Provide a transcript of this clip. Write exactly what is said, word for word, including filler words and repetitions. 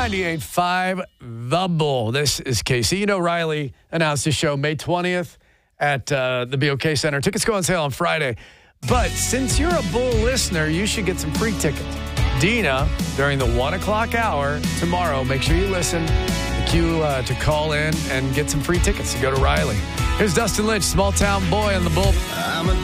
ninety-eight point five The Bull. This is Casey. You know, Riley announced his show May twentieth at uh, the B O K Center. Tickets go on sale on Friday. But since you're a Bull listener, you should get some free tickets. Dina, during the one o'clock hour tomorrow, make sure you listen. The cue uh, to call in and get some free tickets to go to Riley. Here's Dustin Lynch, Small Town Boy on The Bull. I'm a